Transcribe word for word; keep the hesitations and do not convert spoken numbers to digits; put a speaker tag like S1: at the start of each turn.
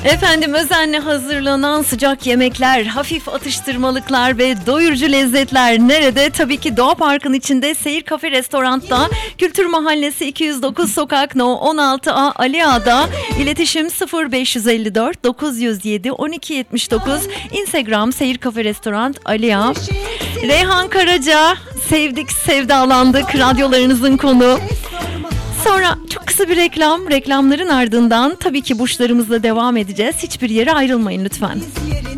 S1: Efendim, özenle hazırlanan sıcak yemekler, hafif atıştırmalıklar ve doyurucu lezzetler nerede? Tabii ki Doğa Park'ın içinde Seyir Kafe Restorant'ta, Kültür Mahallesi iki yüz dokuz Sokak No on altı A Ali Ağa'da. İletişim sıfır beş elli dört dokuz yüz yedi on iki yetmiş dokuz. Instagram Seyir Kafe Restorant Ali Ağa. Reyhan Karaca, sevdik sevdalandık, radyolarınızın konu. Sonra çok kısa bir reklam, reklamların ardından tabii ki burçlarımızla devam edeceğiz. Hiçbir yere ayrılmayın lütfen.